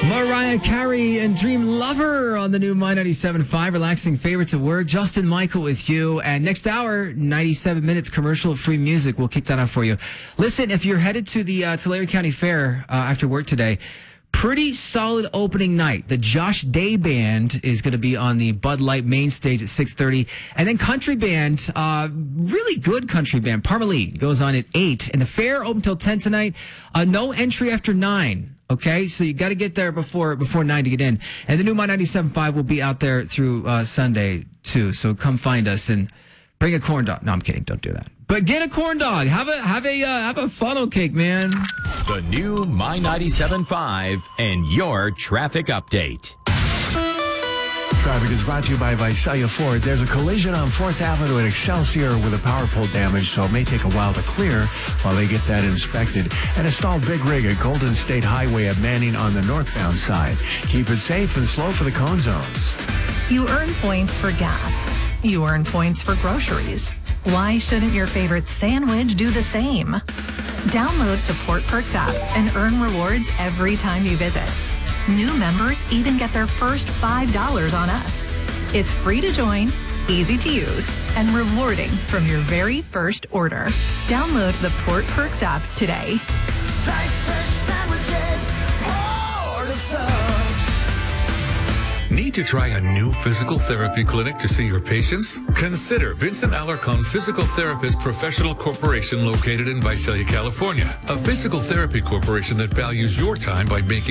Mariah Carey and Dream Lover on the new My 97.5, relaxing favorites at work. Justin Michael with you. And next hour, 97 minutes commercial-free music. We'll kick that off for you. Listen, if you're headed to the Tulare County Fair after work today, pretty solid opening night. The Josh Day Band is going to be on the Bud Light main stage at 6:30. And then country band, really good country band, Parmalee, goes on at 8. And the fair open till 10 tonight. No entry after 9. Okay, so you got to get there before 9 to get in. And the new My 97.5 will be out there through Sunday, too. So come find us and bring a corn dog. No, I'm kidding. Don't do that. But get a corn dog. Have a funnel cake, man. The new My 97.5 and your traffic update. Traffic is brought to you by Visalia Ford. There's a collision on 4th Avenue at Excelsior with a power pole damage, so it may take a while to clear while they get that inspected. And a stalled big rig at Golden State Highway at Manning on the northbound side. Keep it safe and slow for the cone zones. You earn points for gas. You earn points for groceries. Why shouldn't your favorite sandwich do the same? Download the Port Perks app and earn rewards every time you visit. New members even get their first $5 on us. It's free to join, easy to use, and rewarding from your very first order. Download the Port Perks app today. Sliced fresh sandwiches, hors d'oeuvres. Need to try a new physical therapy clinic to see your patients? Consider Vincent Alarcon Physical Therapist Professional Corporation located in Visalia, California. A physical therapy corporation that values your time by making